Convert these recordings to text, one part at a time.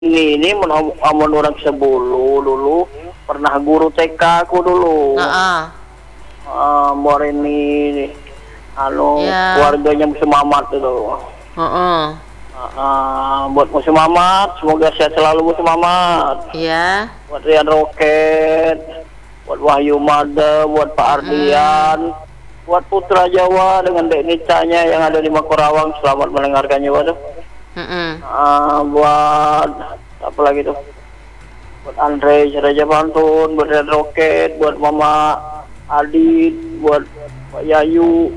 ini amun orang sebulu dulu pernah guru TK aku dulu. Mbak ini keluarganya Musim Mamat itu. Buat Musim Mamat, semoga sehat selalu Musim Mamat. Iya. Buat Rian Roket, buat Wahyu Mada, buat Pak Ardian, buat Putra Jawa dengan Dek Nicanya yang ada di Makorawang, selamat mendengarkannya. Waduh. Buat apa lagi tuh? Buat Andre Raja Pantun, buat Rian Roket, buat Mama Adit, buat Pak Yayu.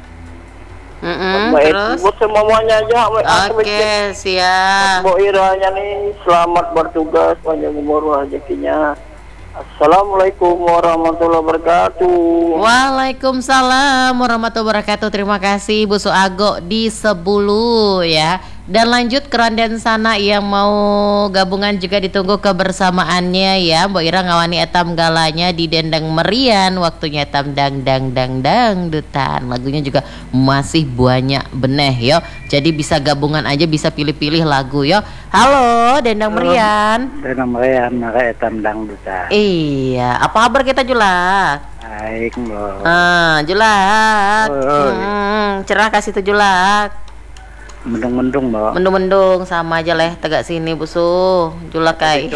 Terus? Buat semuanya aja. Oke, siap. Bu Iranya nih selamat bertugas, panjang umur rezekinya. Assalamualaikum warahmatullahi wabarakatuh. Waalaikumsalam warahmatullahi wabarakatuh. Terima kasih Bu Suago di Sebulu ya. Dan lanjut ke Ronden sana yang mau gabungan juga ditunggu kebersamaannya ya. Mbak Ira ngawani etam galanya di Dendang Merian. Waktunya etam dang dutan. Lagunya juga masih banyak beneh yo. Jadi bisa gabungan aja, bisa pilih-pilih lagu yo. Halo Dendang Merian. Dendang Merian maka etam dang dutan. Iya, apa kabar kita Julak? Baik Mbak. Julak. Cerah kasih tuh Julak. Mendung-mendung Mbak. Mendung-mendung sama aja leh tegak sini busu Julak kai.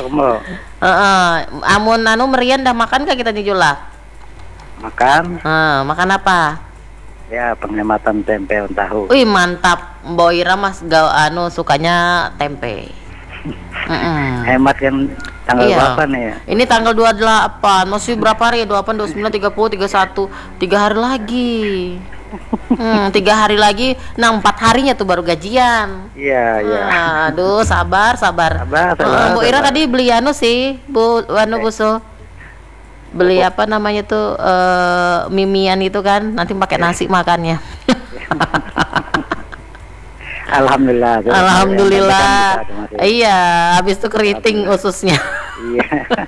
Amun Merian dah makan kah kita nih Julak? Makan. Makan apa? Ya penghematan tempe dan tahu. Wih mantap. Mbak Ira mas sukanya tempe. Hemat kan tanggal berapa nih ya? Ini tanggal 28. Masih berapa hari? 28, 29, 30, 31. 3 hari lagi. 3 hari lagi. Nah 4 harinya tuh baru gajian. Iya. Aduh sabar. Bu Ira tadi beli sih Bu Buso. Beli apa namanya tuh mimian itu kan. Nanti pakai nasi makannya. Alhamdulillah. Iya, habis itu keriting ususnya. Iya.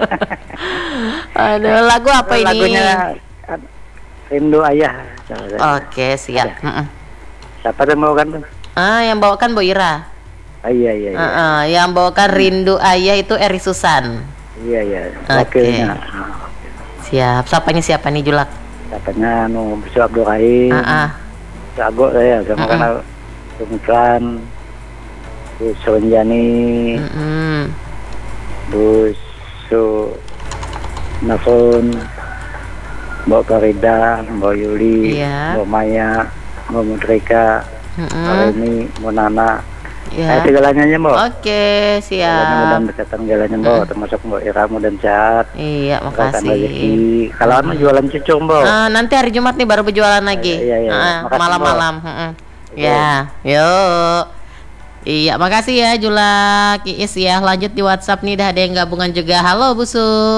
Aduh, lagu apa ini? Lagunya Rindu Ayah. Oke, siap. Siapa yang bawakan tuh? Yang bawakan Bu Ira. Iya. Yang bawakan Rindu Ayah itu Eri Susan. Iya. Oke. Siap. Siapa nih Julak? Siapanya Busu Abdul Rahim. Agok saya sama kenal Tumiklan, Bu Sorenjani, Bu Nafon, Mbak Farida, Mbak Yuli, Mbak Maya, Mbak Mudrika, Mbak Reni, Mbak Nana. Segalanya aja Mbak. Oke, siap. Mudah-mudahan kesehatan segalanya Mbak, termasuk Mbak Ira dan sehat. Iya, makasih. Kalau jualan cucuk Mbak. Nanti hari Jumat nih baru berjualan lagi. Iya. Malam-malam. Ya, yuk. Iya, makasih ya Julak Iis ya. Lanjut di WhatsApp nih, dah ada yang gabungan juga. Halo Busu.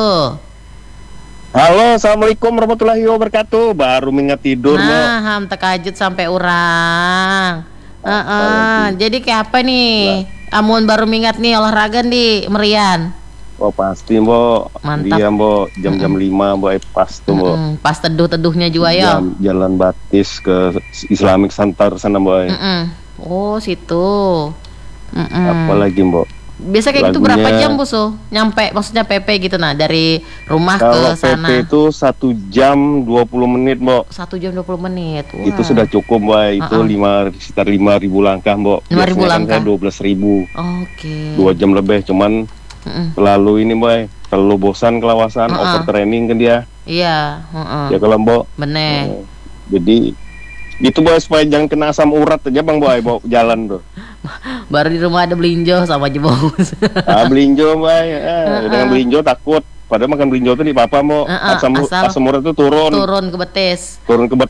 Halo, assalamualaikum warahmatullahi wabarakatuh. Baru mengingat tidur. Ham tekajut sampai orang. Jadi kayak apa nih? Amun baru mingat nih olahraga nih Merian. Oh pasti Mbok. Mantap. Dia Mbok jam-jam 5 Mbok pas tuh Mbok. Pas teduh-teduhnya juga ya. Jalan Batis ke Islamic Center sana Mbok. Oh situ. Apalagi Mbok. Biasa kayak gitu berapa jam Busu? Nyampe maksudnya PP gitu dari rumah kalau ke sana. PP itu 1 jam 20 menit Mbok. 1 jam 20 menit. Wah. Itu sudah cukup Mbok. Itu sekitar 5.000 langkah Mbok. 5.000 langkah. 12.000. Oke. 2 jam lebih cuman terlalu ini Mbak, terlalu bosan kelawasan, overtraining kan dia. Iya. Ya kalau Mbak. Bener. Jadi itu Mbak supaya jangan kena asam urat aja Bang Mbak, bawa jalan tuh. Baru di rumah ada belinjo sama aja bos. Belinjo Mbak, dengan belinjo takut. Padahal makan belinjo tuh di papa Mbak, asam urat tuh turun ke betis. Turun ke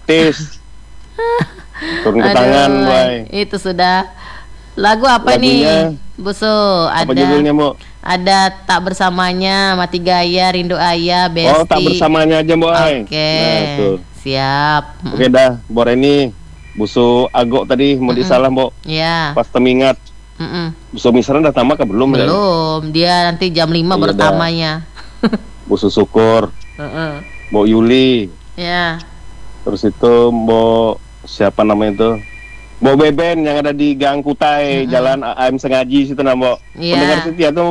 tangan Mbak. Itu sudah. Lagu apa nih Busu? Apa judulnya Mbak? Ada Tak Bersamanya, Mati Gaya, Rindu Ayah, Besti. Oh Tak Bersamanya aja Mbak. Oke. Siap. Oke dah, Mbak Reni, Busu Agok tadi mau disalah Mbak. Iya. Pas temingat. Busu Misran udah tamak belum? Belum. Dia nanti jam 5 baru tamanya. Busu Syukur. Mbak Yuli. Ya. Terus itu Mbak siapa namanya itu? Mbok Beben yang ada di Gang Kutai, Jalan AM Sengaji situ, Mbok. Iya. Pendengar setia tuh